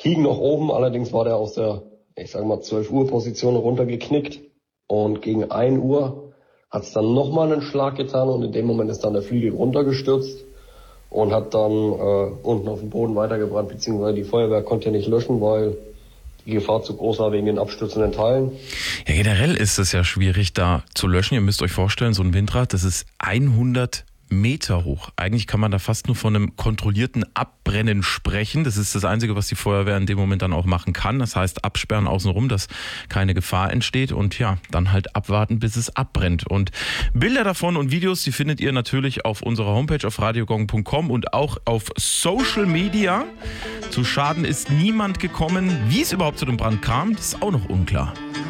hing noch oben, allerdings war der aus der, 12 Uhr Position runtergeknickt. Und gegen 1 Uhr hat es dann nochmal einen Schlag getan und in dem Moment ist dann der Flügel runtergestürzt und hat dann unten auf dem Boden weitergebrannt, beziehungsweise die Feuerwehr konnte nicht löschen, weil die Gefahr zu groß war wegen den abstürzenden Teilen. Ja, generell ist es ja schwierig da zu löschen. Ihr müsst euch vorstellen, so ein Windrad, das ist 100 Meter hoch. Eigentlich kann man da fast nur von einem kontrollierten Abbrennen sprechen. Das ist das Einzige, was die Feuerwehr in dem Moment dann auch machen kann. Das heißt, absperren außenrum, dass keine Gefahr entsteht und ja, dann halt abwarten, bis es abbrennt. Und Bilder davon und Videos, die findet ihr natürlich auf unserer Homepage auf radiogong.com und auch auf Social Media. Zu Schaden ist niemand gekommen. Wie es überhaupt zu dem Brand kam, das ist auch noch unklar.